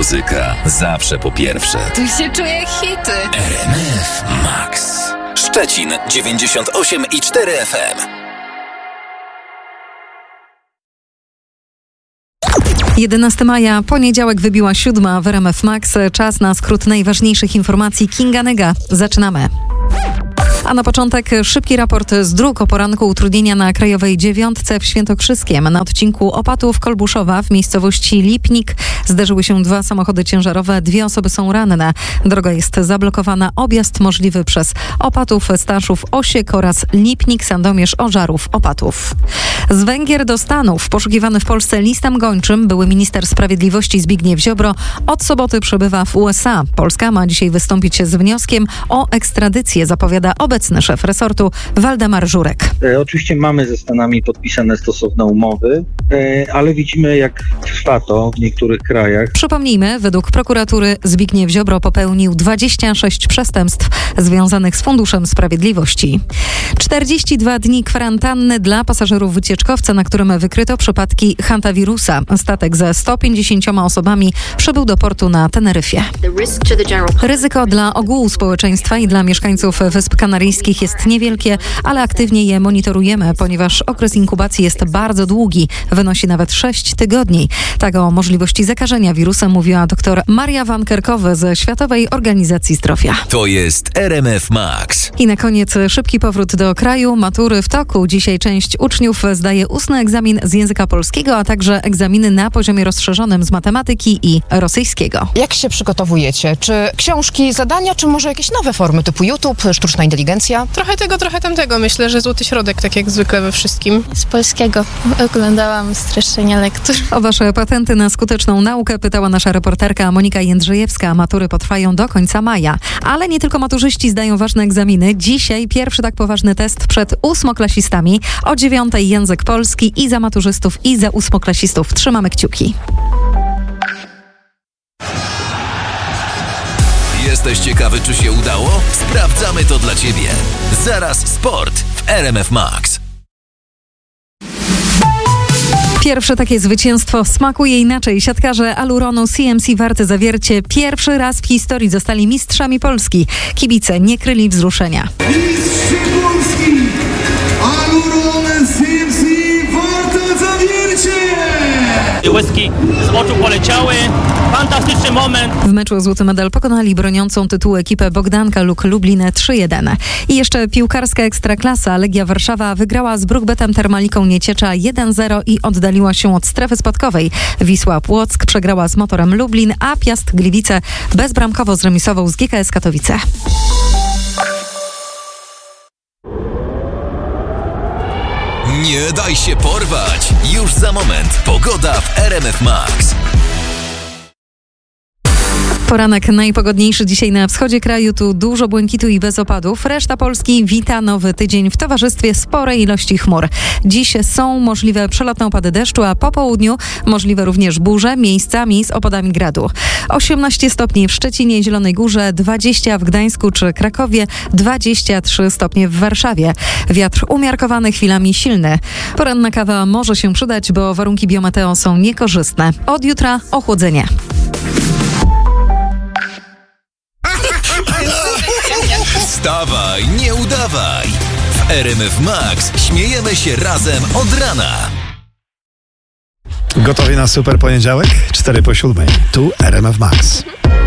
Muzyka zawsze po pierwsze. Tu się czuję hity. RMF Max. Szczecin 98,4 FM. 11 maja, poniedziałek wybiła 7 w RMF Max. Czas na skrót najważniejszych informacji Kinga Nega. Zaczynamy. A na początek szybki raport z dróg o poranku utrudnienia na Krajowej 9 w Świętokrzyskiem. Na odcinku Opatów-Kolbuszowa w miejscowości Lipnik zderzyły się 2 samochody ciężarowe, 2 osoby są ranne. Droga jest zablokowana, objazd możliwy przez Opatów, Staszów, Osiek oraz Lipnik, Sandomierz, Ożarów, Opatów. Z Węgier do Stanów poszukiwany w Polsce listem gończym były minister sprawiedliwości Zbigniew Ziobro od soboty przebywa w USA. Polska ma dzisiaj wystąpić z wnioskiem o ekstradycję, zapowiada obecny szef resortu Waldemar Żurek. Oczywiście mamy ze Stanami podpisane stosowne umowy, ale widzimy, jak trwa to w niektórych krajach. Przypomnijmy, według prokuratury Zbigniew Ziobro popełnił 26 przestępstw związanych z Funduszem Sprawiedliwości. 42 dni kwarantanny dla pasażerów wycieczkowca, na którym wykryto przypadki hantawirusa. Statek ze 150 osobami przybył do portu na Teneryfie. Ryzyko dla ogółu społeczeństwa i dla mieszkańców Wysp Kanaryjskich jest niewielkie, ale aktywnie je monitorujemy, ponieważ okres inkubacji jest bardzo długi, wynosi nawet 6 tygodni. Tak o możliwości zakażenia wirusem mówiła dr Maria Van Kerkhove ze Światowej Organizacji Zdrowia. To jest RMF Max. I na koniec szybki powrót do kraju. Matury w toku. Dzisiaj część uczniów zdaje ustny egzamin z języka polskiego, a także egzaminy na poziomie rozszerzonym z matematyki i rosyjskiego. Jak się przygotowujecie? Czy książki, zadania, czy może jakieś nowe formy typu YouTube, sztuczna inteligencja? Trochę tego, trochę tamtego. Myślę, że złoty środek, tak jak zwykle we wszystkim. Z polskiego oglądałam streszczenia lektur. O wasze patenty na skuteczną naukę pytała nasza reporterka Monika Jędrzejewska. Matury potrwają do końca maja. Ale nie tylko maturzyści zdają ważne egzaminy. Dzisiaj pierwszy tak poważny test przed 8-klasistami. O 9 język polski i za maturzystów, i za 8-klasistów. Trzymamy kciuki. Jesteś ciekawy, czy się udało? Sprawdzamy to dla Ciebie. Zaraz sport w RMF Max. Pierwsze takie zwycięstwo smakuje inaczej. Siatkarze Aluronu CMC Warty Zawiercie pierwszy raz w historii zostali mistrzami Polski. Kibice nie kryli wzruszenia. Mistrz Polski! Aluron CMC Warta Zawiercie! Łezki z oczu poleciały. Fantastyczny moment. W meczu o złoty medal pokonali broniącą tytułu ekipę Bogdanka Luk Lublin 3-1. I jeszcze piłkarska ekstraklasa. Legia Warszawa wygrała z Brukbetem Termaliką Nieciecza 1-0 i oddaliła się od strefy spadkowej. Wisła Płock przegrała z Motorem Lublin, a Piast Gliwice bezbramkowo zremisował z GKS Katowice. Nie daj się porwać! Już za moment pogoda w RMF Max. Poranek najpogodniejszy dzisiaj na wschodzie kraju, tu dużo błękitu i bez opadów. Reszta Polski wita nowy tydzień w towarzystwie sporej ilości chmur. Dziś są możliwe przelotne opady deszczu, a po południu możliwe również burze, miejscami z opadami gradu. 18 stopni w Szczecinie i Zielonej Górze, 20 w Gdańsku czy Krakowie, 23 stopnie w Warszawie. Wiatr umiarkowany, chwilami silny. Poranna kawa może się przydać, bo warunki biometeo są niekorzystne. Od jutra ochłodzenie. Wstawaj, nie udawaj! W RMF Max śmiejemy się razem od rana. Gotowi na super poniedziałek? 4 po 7. Tu RMF Max.